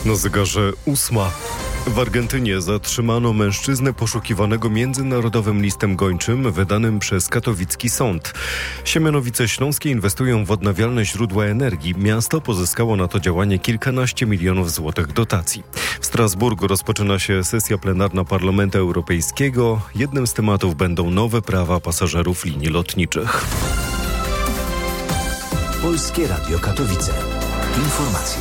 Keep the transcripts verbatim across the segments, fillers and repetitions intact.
Na zegarze ósma. W Argentynie zatrzymano mężczyznę poszukiwanego międzynarodowym listem gończym wydanym przez katowicki sąd. Siemianowice Śląskie inwestują w odnawialne źródła energii. Miasto pozyskało na to działanie kilkanaście milionów złotych dotacji. W Strasburgu rozpoczyna się sesja plenarna Parlamentu Europejskiego. Jednym z tematów będą nowe prawa pasażerów linii lotniczych. Polskie Radio Katowice. Informacje.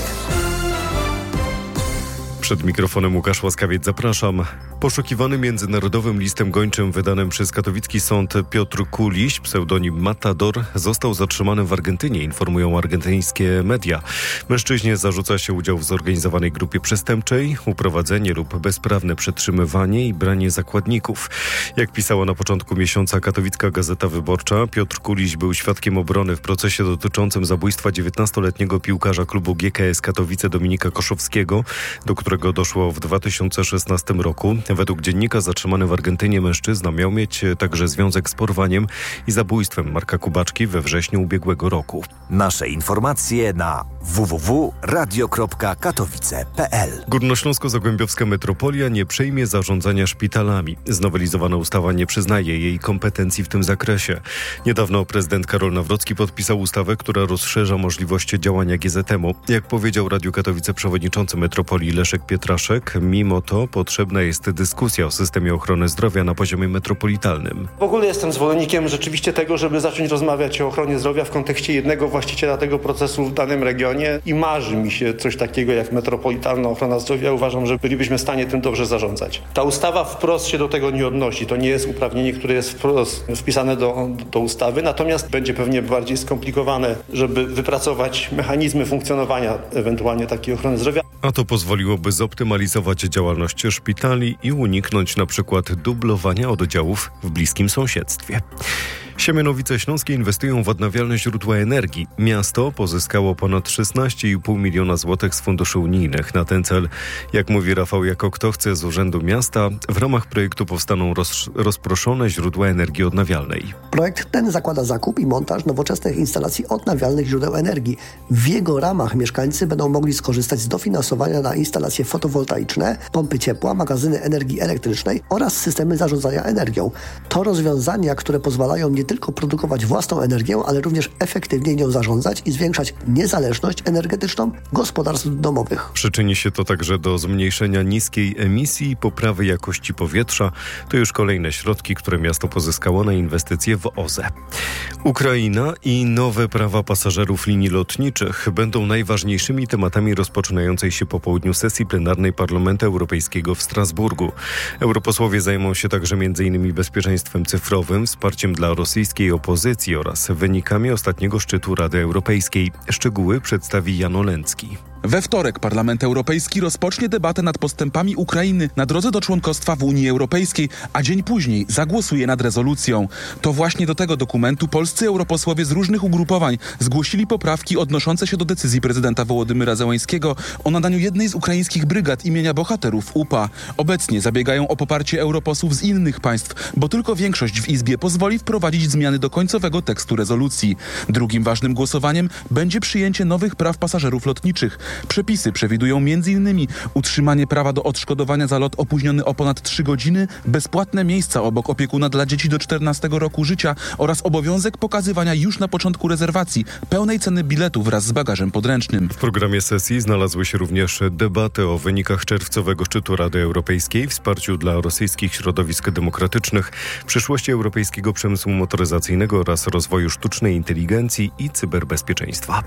Przed mikrofonem Łukasz Łaskawiec, zapraszam. Poszukiwany międzynarodowym listem gończym wydanym przez katowicki sąd Piotr Kuliś, pseudonim Matador, został zatrzymany w Argentynie, informują argentyńskie media. Mężczyźnie zarzuca się udział w zorganizowanej grupie przestępczej, uprowadzenie lub bezprawne przetrzymywanie i branie zakładników. Jak pisała na początku miesiąca katowicka Gazeta Wyborcza, Piotr Kuliś był świadkiem obrony w procesie dotyczącym zabójstwa dziewiętnastoletniego piłkarza klubu G K S Katowice Dominika Koszowskiego, do którego doszło w dwa tysiące szesnastym roku. Według dziennika zatrzymany w Argentynie mężczyzna miał mieć także związek z porwaniem i zabójstwem Marka Kubaczki we wrześniu ubiegłego roku. Nasze informacje na w w w kropka radio kropka katowice kropka p l. Górnośląsko-Zagłębiowska Metropolia nie przejmie zarządzania szpitalami. Znowelizowana ustawa nie przyznaje jej kompetencji w tym zakresie. Niedawno prezydent Karol Nawrocki podpisał ustawę, która rozszerza możliwości działania G Z M-u. Jak powiedział Radiu Katowice przewodniczący Metropolii Leszek Pietraszek, mimo to potrzebna jest dyskusja o systemie ochrony zdrowia na poziomie metropolitalnym. W ogóle jestem zwolennikiem rzeczywiście tego, żeby zacząć rozmawiać o ochronie zdrowia w kontekście jednego właściciela tego procesu w danym regionie i marzy mi się coś takiego jak metropolitalna ochrona zdrowia. Uważam, że bylibyśmy w stanie tym dobrze zarządzać. Ta ustawa wprost się do tego nie odnosi. To nie jest uprawnienie, które jest wprost wpisane do, do ustawy, natomiast będzie pewnie bardziej skomplikowane, żeby wypracować mechanizmy funkcjonowania ewentualnie takiej ochrony zdrowia. A to pozwoliłoby zoptymalizować działalność szpitali i uniknąć na przykład dublowania oddziałów w bliskim sąsiedztwie. Siemianowice Śląskie inwestują w odnawialne źródła energii. Miasto pozyskało ponad szesnaście i pół miliona złotych z funduszy unijnych na ten cel. Jak mówi Rafał Jako, kto chce z Urzędu Miasta, w ramach projektu powstaną roz, rozproszone źródła energii odnawialnej. Projekt ten zakłada zakup i montaż nowoczesnych instalacji odnawialnych źródeł energii. W jego ramach mieszkańcy będą mogli skorzystać z dofinansowania na instalacje fotowoltaiczne, pompy ciepła, magazyny energii elektrycznej oraz systemy zarządzania energią. To rozwiązania, które pozwalają nie tylko produkować własną energię, ale również efektywnie nią zarządzać i zwiększać niezależność energetyczną gospodarstw domowych. Przyczyni się to także do zmniejszenia niskiej emisji i poprawy jakości powietrza. To już kolejne środki, które miasto pozyskało na inwestycje w O Z E. Ukraina i nowe prawa pasażerów linii lotniczych będą najważniejszymi tematami rozpoczynającej się po południu sesji plenarnej Parlamentu Europejskiego w Strasburgu. Europosłowie zajmą się także m.in. bezpieczeństwem cyfrowym, wsparciem dla rosyjskiej opozycji oraz wynikami ostatniego szczytu Rady Europejskiej. Szczegóły przedstawi Jan Olęcki. We wtorek Parlament Europejski rozpocznie debatę nad postępami Ukrainy na drodze do członkostwa w Unii Europejskiej, a dzień później zagłosuje nad rezolucją. To właśnie do tego dokumentu polscy europosłowie z różnych ugrupowań zgłosili poprawki odnoszące się do decyzji prezydenta Wołodymyra Zełańskiego o nadaniu jednej z ukraińskich brygad imienia bohaterów U P A. Obecnie zabiegają o poparcie europosłów z innych państw, bo tylko większość w Izbie pozwoli wprowadzić zmiany do końcowego tekstu rezolucji. Drugim ważnym głosowaniem będzie przyjęcie nowych praw pasażerów lotniczych. Przepisy przewidują między innymi utrzymanie prawa do odszkodowania za lot opóźniony o ponad trzy godziny, bezpłatne miejsca obok opiekuna dla dzieci do czternastego roku życia oraz obowiązek pokazywania już na początku rezerwacji pełnej ceny biletu wraz z bagażem podręcznym. W programie sesji znalazły się również debaty o wynikach czerwcowego szczytu Rady Europejskiej, wsparciu dla rosyjskich środowisk demokratycznych, przyszłości europejskiego przemysłu motoryzacyjnego oraz rozwoju sztucznej inteligencji i cyberbezpieczeństwa.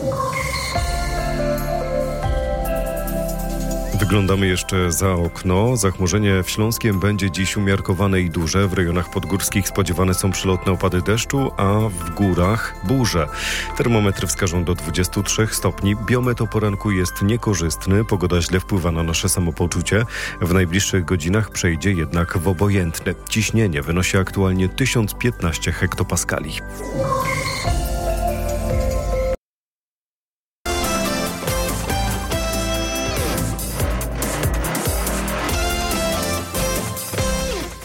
Wyglądamy jeszcze za okno. Zachmurzenie w Śląskiem będzie dziś umiarkowane i duże. W rejonach podgórskich spodziewane są przelotne opady deszczu, a w górach burze. Termometry wskażą do dwudziestu trzech stopni. Biometr o poranku jest niekorzystny. Pogoda źle wpływa na nasze samopoczucie. W najbliższych godzinach przejdzie jednak w obojętny. Ciśnienie wynosi aktualnie tysiąc piętnaście hektopaskali.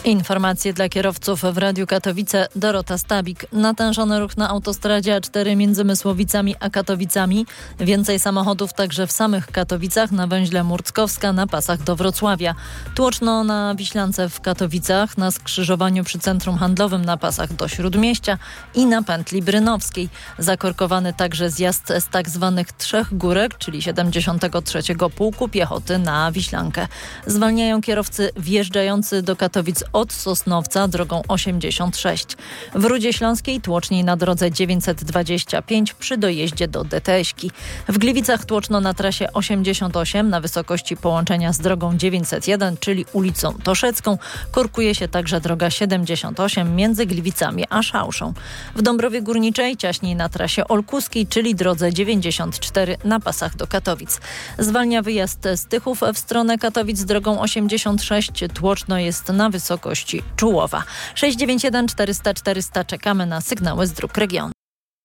Informacje dla kierowców w Radiu Katowice. Dorota Stabik. Natężony ruch na autostradzie A cztery między Mysłowicami a Katowicami. Więcej samochodów także w samych Katowicach, na węźle Murckowska, na pasach do Wrocławia. Tłoczno na Wiślance w Katowicach, na skrzyżowaniu przy Centrum Handlowym na pasach do Śródmieścia i na pętli Brynowskiej. Zakorkowany także zjazd z tak zwanych Trzech Górek, czyli siedemdziesiątego trzeciego Pułku Piechoty na Wiślankę. Zwalniają kierowcy wjeżdżający do Katowic od Sosnowca drogą osiemdziesiąt sześć. W Rudzie Śląskiej tłoczniej na drodze dziewięćset dwadzieścia pięć przy dojeździe do Deteśki. W Gliwicach tłoczno na trasie osiemdziesiąt osiem na wysokości połączenia z drogą dziewięćset jeden, czyli ulicą Toszecką. Korkuje się także droga siedemdziesiąt osiem między Gliwicami a Szałszą. W Dąbrowie Górniczej ciaśniej na trasie olkuskiej, czyli drodze dziewięćdziesiąt cztery na pasach do Katowic. Zwalnia wyjazd z Tychów w stronę Katowic drogą osiemdziesiąt sześć. Tłoczno jest na wysokości Czułowa. sześć dziewięć jeden czterysta czterysta. Czekamy na sygnały z dróg regionu.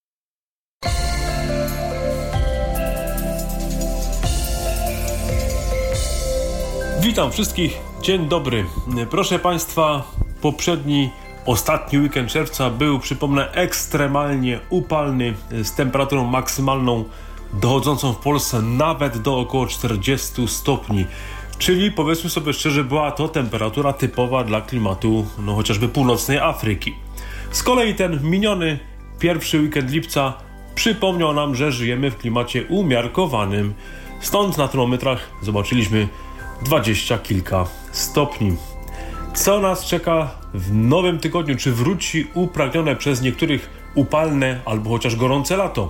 Witam wszystkich. Dzień dobry. Proszę Państwa, poprzedni, ostatni weekend czerwca był, przypomnę, ekstremalnie upalny, z temperaturą maksymalną dochodzącą w Polsce nawet do około czterdziestu stopni. Czyli, powiedzmy sobie szczerze, była to temperatura typowa dla klimatu, no chociażby północnej Afryki. Z kolei ten miniony pierwszy weekend lipca przypomniał nam, że żyjemy w klimacie umiarkowanym. Stąd na termometrach zobaczyliśmy dwadzieścia kilka stopni. Co nas czeka w nowym tygodniu? Czy wróci upragnione przez niektórych upalne albo chociaż gorące lato?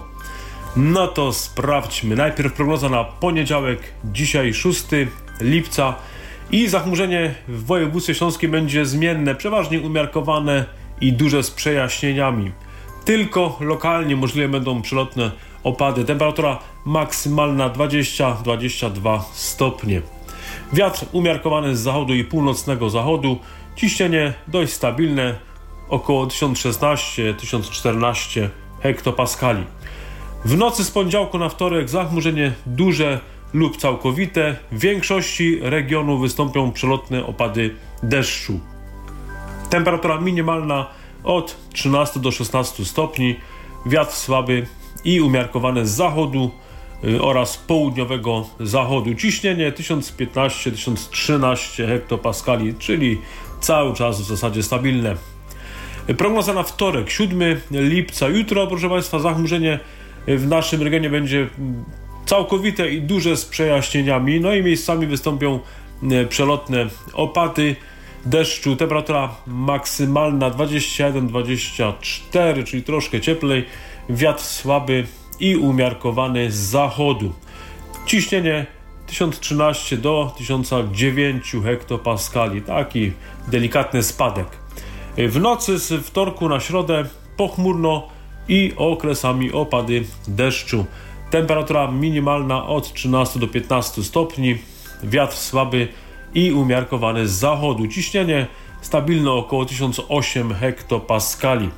No to sprawdźmy. Najpierw prognoza na poniedziałek, dzisiaj szóstego lipca, i zachmurzenie w województwie śląskim będzie zmienne, przeważnie umiarkowane i duże z przejaśnieniami. Tylko lokalnie możliwe będą przelotne opady. Temperatura maksymalna dwadzieścia do dwudziestu dwóch stopni. Wiatr umiarkowany z zachodu i północnego zachodu. Ciśnienie dość stabilne, około tysiąc szesnaście do tysiąc czternaście hektopaskali. W nocy z poniedziałku na wtorek zachmurzenie duże lub całkowite. W większości regionów wystąpią przelotne opady deszczu. Temperatura minimalna od trzynastu do szesnastu stopni. Wiatr słaby i umiarkowany z zachodu y, oraz południowego zachodu. Ciśnienie tysiąc piętnaście do tysiąc trzynaście hektopaskali, czyli cały czas w zasadzie stabilne. Prognoza na wtorek, siódmego lipca. Jutro, proszę Państwa, zachmurzenie w naszym regionie będzie całkowite i duże z przejaśnieniami, no i miejscami wystąpią przelotne opady deszczu. Temperatura maksymalna dwadzieścia jeden do dwudziestu czterech, czyli troszkę cieplej. Wiatr słaby i umiarkowany z zachodu. Ciśnienie tysiąc trzynaście do tysiąc dziewięć hektopaskali. Taki delikatny spadek. W nocy z wtorku na środę pochmurno i okresami opady deszczu. Temperatura minimalna od trzynastu do piętnastu stopni. Wiatr słaby i umiarkowany z zachodu. Ciśnienie stabilne około tysiąc osiem hektopaskali.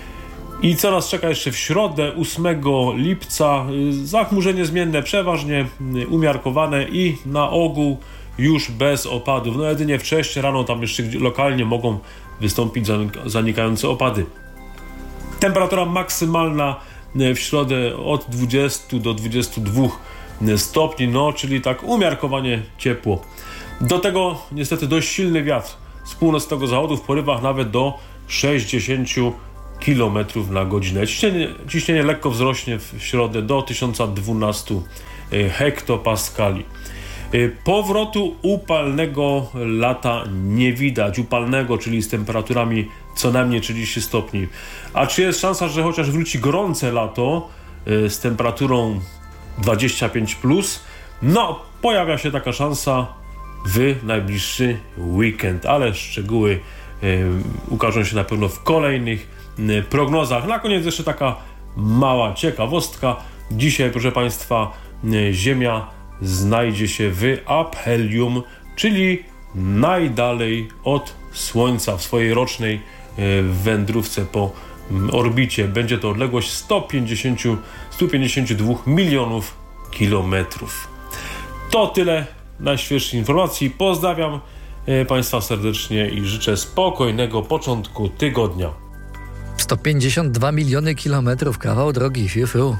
I co nas czeka jeszcze w środę, ósmego lipca? Zachmurzenie zmienne, przeważnie umiarkowane i na ogół już bez opadów. No jedynie wcześniej rano tam jeszcze lokalnie mogą wystąpić zanikające opady. Temperatura maksymalna w środę od dwudziestu do dwudziestu dwóch stopni, no czyli tak umiarkowanie ciepło. Do tego niestety dość silny wiatr z północnego zachodu w porywach nawet do sześćdziesięciu kilometrów na godzinę. Ciśnienie, ciśnienie lekko wzrośnie w środę do tysiąc dwanaście hektopaskali. Powrotu upalnego lata nie widać. Upalnego, czyli z temperaturami co najmniej trzydzieści stopni. A czy jest szansa, że chociaż wróci gorące lato z temperaturą dwadzieścia pięć plus? No, pojawia się taka szansa w najbliższy weekend, ale szczegóły y, ukażą się na pewno w kolejnych y, prognozach. Na koniec jeszcze taka mała ciekawostka. Dzisiaj, proszę Państwa, y, Ziemia znajdzie się w aphelium, czyli najdalej od Słońca w swojej rocznej y, wędrówce po y, orbicie. Będzie to odległość sto pięćdziesiąt do stu pięćdziesięciu dwóch milionów kilometrów. To tyle najświeższych informacji. Pozdrawiam Państwa serdecznie i życzę spokojnego początku tygodnia. sto pięćdziesiąt dwa miliony kilometrów, kawał drogi, fiu, fiu.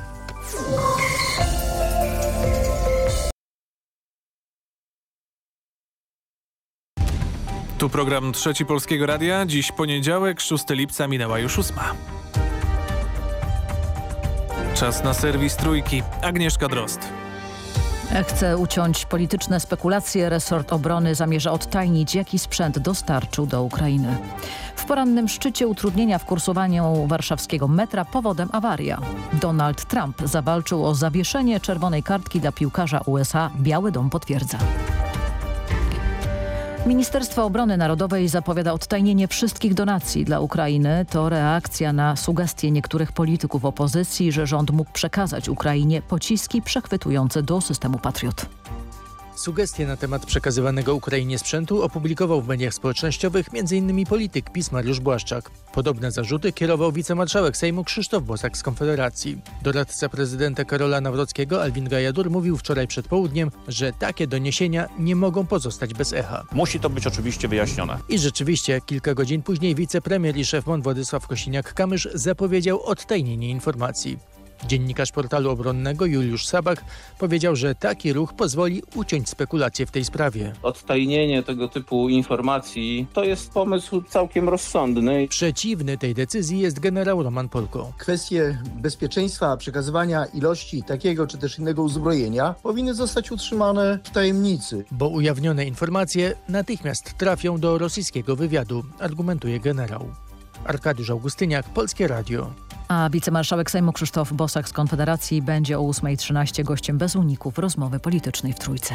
Tu program Trzeci Polskiego Radia. Dziś poniedziałek, szóstego lipca, minęła już ósma. Czas na serwis Trójki. Agnieszka Drozd. Chce uciąć polityczne spekulacje. Resort obrony zamierza odtajnić, jaki sprzęt dostarczył do Ukrainy. W porannym szczycie utrudnienia w kursowaniu warszawskiego metra, powodem awaria. Donald Trump zawalczył o zawieszenie czerwonej kartki dla piłkarza U S A. Biały Dom potwierdza. Ministerstwo Obrony Narodowej zapowiada odtajnienie wszystkich donacji dla Ukrainy. To reakcja na sugestie niektórych polityków opozycji, że rząd mógł przekazać Ukrainie pociski przechwytujące do systemu Patriot. Sugestie na temat przekazywanego Ukrainie sprzętu opublikował w mediach społecznościowych m.in. polityk PiS Mariusz Błaszczak. Podobne zarzuty kierował wicemarszałek Sejmu Krzysztof Bosak z Konfederacji. Doradca prezydenta Karola Nawrockiego Alvin Gajadur mówił wczoraj przed południem, że takie doniesienia nie mogą pozostać bez echa. Musi to być oczywiście wyjaśnione. I rzeczywiście kilka godzin później wicepremier i szef M O N Władysław Kosiniak-Kamysz zapowiedział odtajnienie informacji. Dziennikarz portalu obronnego Juliusz Sabak powiedział, że taki ruch pozwoli uciąć spekulacje w tej sprawie. Odtajnienie tego typu informacji to jest pomysł całkiem rozsądny. Przeciwny tej decyzji jest generał Roman Polko. Kwestie bezpieczeństwa przekazywania ilości takiego czy też innego uzbrojenia powinny zostać utrzymane w tajemnicy. Bo ujawnione informacje natychmiast trafią do rosyjskiego wywiadu, argumentuje generał. Arkadiusz Augustyniak, Polskie Radio. A wicemarszałek Sejmu Krzysztof Bosak z Konfederacji będzie o ósma trzynaście gościem bez uników rozmowy politycznej w Trójce.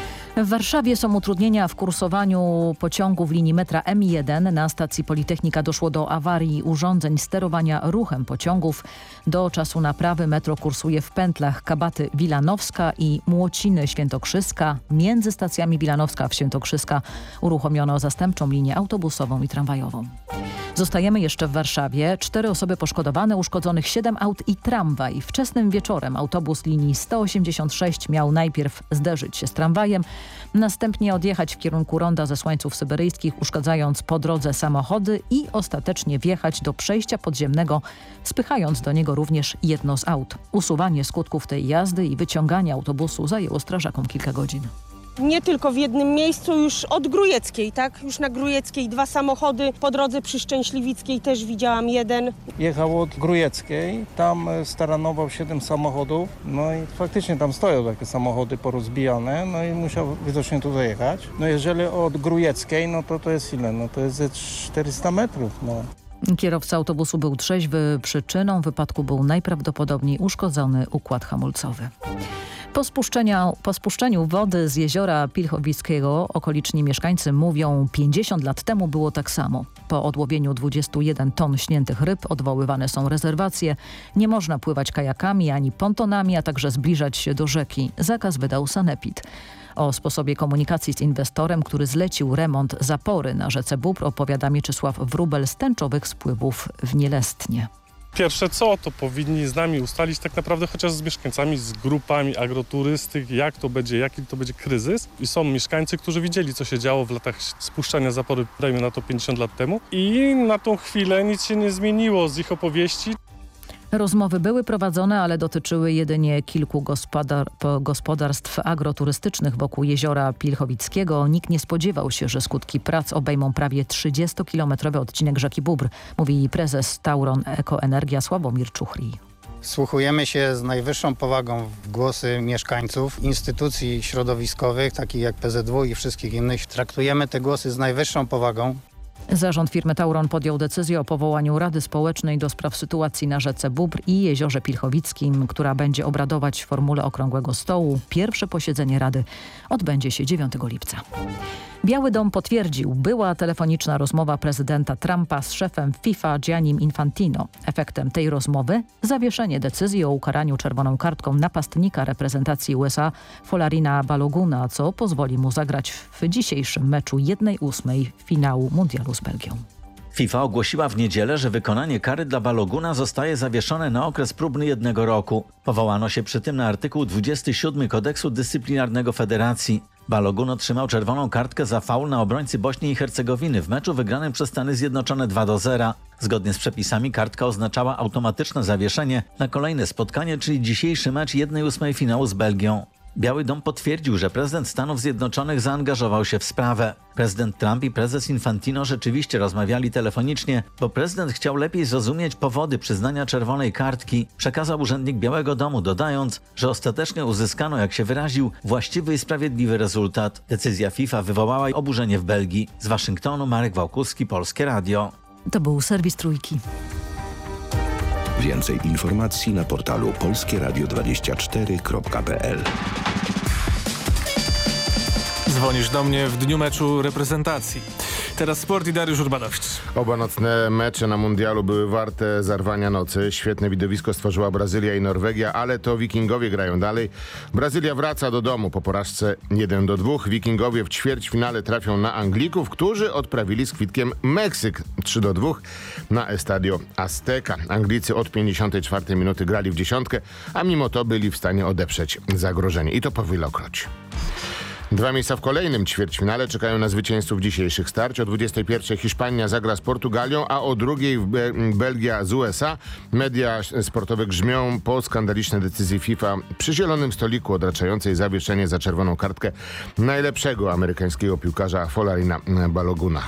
W Warszawie są utrudnienia w kursowaniu pociągów linii metra M jeden. Na stacji Politechnika doszło do awarii urządzeń sterowania ruchem pociągów. Do czasu naprawy metro kursuje w pętlach Kabaty Wilanowska i Młociny Świętokrzyska. Między stacjami Wilanowska a Świętokrzyska uruchomiono zastępczą linię autobusową i tramwajową. Zostajemy jeszcze w Warszawie. Cztery osoby poszkodowane, uszkodzonych siedem aut i tramwaj. Wczesnym wieczorem autobus linii sto osiemdziesiąt sześć miał najpierw zderzyć się z tramwajem, następnie odjechać w kierunku ronda Zesłańców Syberyjskich, uszkadzając po drodze samochody i ostatecznie wjechać do przejścia podziemnego, spychając do niego również jedno z aut. Usuwanie skutków tej jazdy i wyciąganie autobusu zajęło strażakom kilka godzin. Nie tylko w jednym miejscu, już od Grójeckiej, tak? Już na Grójeckiej dwa samochody, po drodze przy Szczęśliwickiej też widziałam jeden. Jechał od Grójeckiej, tam staranował siedem samochodów, no i faktycznie tam stoją takie samochody porozbijane, no i musiał widocznie tu dojechać. No jeżeli od Grójeckiej, no to to jest ile? No to jest ze czterysta metrów, no. Kierowca autobusu był trzeźwy, przyczyną wypadku był najprawdopodobniej uszkodzony układ hamulcowy. Po spuszczeniu, po spuszczeniu wody z jeziora Pilchowickiego okoliczni mieszkańcy mówią, pięćdziesiąt lat temu było tak samo. Po odłowieniu dwudziestu jeden ton śniętych ryb odwoływane są rezerwacje. Nie można pływać kajakami ani pontonami, a także zbliżać się do rzeki. Zakaz wydał sanepid. O sposobie komunikacji z inwestorem, który zlecił remont zapory na rzece Bóbr, opowiada Mieczysław Wróbel z tęczowych spływów w Nielestnie. Pierwsze co, to powinni z nami ustalić tak naprawdę chociaż z mieszkańcami, z grupami agroturystyk, jak to będzie, jaki to będzie kryzys. I są mieszkańcy, którzy widzieli, co się działo w latach spuszczania zapory, dajmy na to pięćdziesiąt lat temu. I na tą chwilę nic się nie zmieniło z ich opowieści. Rozmowy były prowadzone, ale dotyczyły jedynie kilku gospodar gospodarstw agroturystycznych wokół jeziora Pilchowickiego. Nikt nie spodziewał się, że skutki prac obejmą prawie trzydziestokilometrowy odcinek rzeki Bóbr, mówi prezes Tauron Ekoenergia Sławomir Czuchli. Wsłuchujemy się z najwyższą powagą w głosy mieszkańców, instytucji środowiskowych, takich jak P Z W i wszystkich innych. Traktujemy te głosy z najwyższą powagą. Zarząd firmy Tauron podjął decyzję o powołaniu Rady Społecznej do spraw sytuacji na rzece Bóbr i jeziorze Pilchowickim, która będzie obradować w formule okrągłego stołu. Pierwsze posiedzenie Rady odbędzie się dziewiątego lipca. Biały Dom potwierdził, była telefoniczna rozmowa prezydenta Trumpa z szefem FIFA Giannim Infantino. Efektem tej rozmowy zawieszenie decyzji o ukaraniu czerwoną kartką napastnika reprezentacji U S A Folarina Baloguna, co pozwoli mu zagrać w dzisiejszym meczu jednej ósmej finału mundialu z Belgią. FIFA ogłosiła w niedzielę, że wykonanie kary dla Baloguna zostaje zawieszone na okres próbny jednego roku. Powołano się przy tym na artykuł dwudziesty siódmy kodeksu dyscyplinarnego Federacji. Balogun otrzymał czerwoną kartkę za faul na obrońcy Bośni i Hercegowiny w meczu wygranym przez Stany Zjednoczone dwa do zera. Zgodnie z przepisami kartka oznaczała automatyczne zawieszenie na kolejne spotkanie, czyli dzisiejszy mecz jednej ósmej finału z Belgią. Biały Dom potwierdził, że prezydent Stanów Zjednoczonych zaangażował się w sprawę. Prezydent Trump i prezes Infantino rzeczywiście rozmawiali telefonicznie, bo prezydent chciał lepiej zrozumieć powody przyznania czerwonej kartki, przekazał urzędnik Białego Domu, dodając, że ostatecznie uzyskano, jak się wyraził, właściwy i sprawiedliwy rezultat. Decyzja FIFA wywołała oburzenie w Belgii. Z Waszyngtonu Marek Wałkuski, Polskie Radio. To był serwis Trójki. Więcej informacji na portalu polskie radio dwadzieścia cztery kropka p l. Dzwonisz do mnie w dniu meczu reprezentacji. Teraz sport i Dariusz Urbanowicz. Oba nocne mecze na mundialu były warte zarwania nocy. Świetne widowisko stworzyła Brazylia i Norwegia, ale to Wikingowie grają dalej. Brazylia wraca do domu po porażce jeden do dwóch. Wikingowie w ćwierćfinale trafią na Anglików, którzy odprawili z kwitkiem Meksyk trzy do dwóch na Estadio Azteca. Anglicy od pięćdziesiątej czwartej minuty grali w dziesiątkę, a mimo to byli w stanie odeprzeć zagrożenie. I to powilokroć. Dwa miejsca w kolejnym ćwierćfinale czekają na zwycięzców dzisiejszych starć. O dwudziestej pierwszej Hiszpania zagra z Portugalią, a o drugiej Be- Belgia z U S A. Media sportowe grzmią po skandalicznej decyzji FIFA przy zielonym stoliku odraczającej zawieszenie za czerwoną kartkę najlepszego amerykańskiego piłkarza Folarina Baloguna.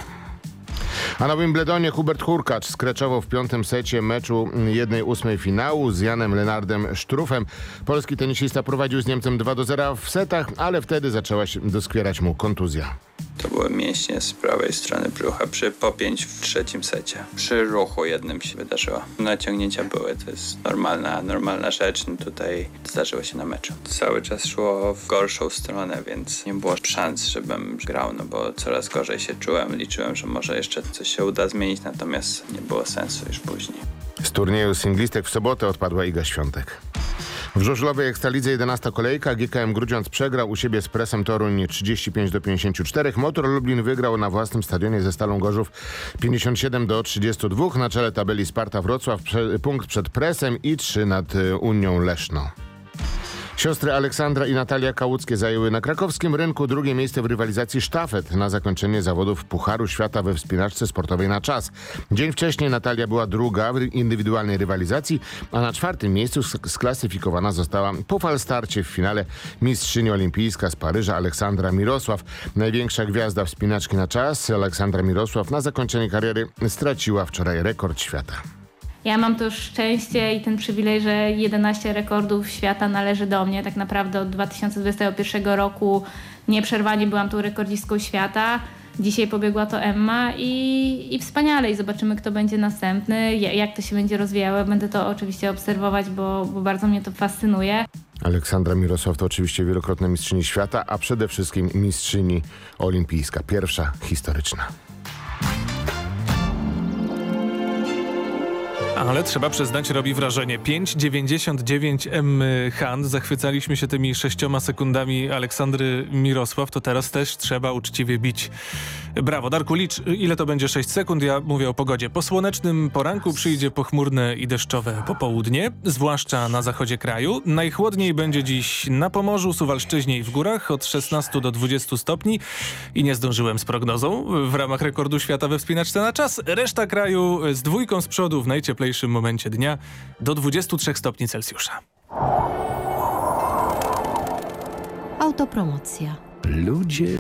A na Wimbledonie Hubert Hurkacz skreczował w piątym secie meczu jednej ósmej finału z Janem Lenardem Sztrufem. Polski tenisista prowadził z Niemcem dwa do zera w setach, ale wtedy zaczęła się doskwierać mu kontuzja. To były mięśnie z prawej strony brzucha przy popięć w trzecim secie. Przy ruchu jednym się wydarzyło. Naciągnięcia były, to jest normalna, normalna rzecz. Tutaj zdarzyło się na meczu. Cały czas szło w gorszą stronę, więc nie było szans, żebym grał, no bo coraz gorzej się czułem. Liczyłem, że może jeszcze coś się uda zmienić, natomiast nie było sensu już później. Z turnieju singlistek w sobotę odpadła Iga Świątek. W żużlowej Ekstralidze jedenasta kolejka. G K M Grudziądz przegrał u siebie z Presem Toruń trzydzieści pięć do pięćdziesięciu czterech. Motor Lublin wygrał na własnym stadionie ze Stalą Gorzów pięćdziesiąt siedem do trzydziestu dwóch. Na czele tabeli Sparta Wrocław, prze, punkt przed Presem i trzy nad Unią Leszno. Siostry Aleksandra i Natalia Kałuckie zajęły na krakowskim rynku drugie miejsce w rywalizacji sztafet na zakończenie zawodów Pucharu Świata we wspinaczce sportowej na czas. Dzień wcześniej Natalia była druga w indywidualnej rywalizacji, a na czwartym miejscu sklasyfikowana została po falstarcie w finale mistrzyni olimpijska z Paryża Aleksandra Mirosław. Największa gwiazda wspinaczki na czas, Aleksandra Mirosław, na zakończenie kariery straciła wczoraj rekord świata. Ja mam to szczęście i ten przywilej, że jedenaście rekordów świata należy do mnie. Tak naprawdę od dwa tysiące dwudziestego pierwszego roku nieprzerwanie byłam tą rekordzistką świata. Dzisiaj pobiegła to Emma i, i wspaniale. I zobaczymy, kto będzie następny, jak to się będzie rozwijało. Będę to oczywiście obserwować, bo, bo bardzo mnie to fascynuje. Aleksandra Mirosław to oczywiście wielokrotna mistrzyni świata, a przede wszystkim mistrzyni olimpijska. Pierwsza historyczna. Ale trzeba przyznać, robi wrażenie. pięć dziewięćdziesiąt dziewięć M Hand. Zachwycaliśmy się tymi sześcioma sekundami Aleksandry Mirosław. To teraz też trzeba uczciwie bić. Brawo. Darku, licz, ile to będzie sześć sekund? Ja mówię o pogodzie. Po słonecznym poranku przyjdzie pochmurne i deszczowe popołudnie, zwłaszcza na zachodzie kraju. Najchłodniej będzie dziś na Pomorzu, Suwalszczyźnie i w górach od szesnastu do dwudziestu stopni. I nie zdążyłem z prognozą. W ramach rekordu świata we wspinaczce na czas reszta kraju z dwójką z przodu w najcieplejszym momencie dnia do dwudziestu trzech stopni Celsjusza. Autopromocja. Ludzie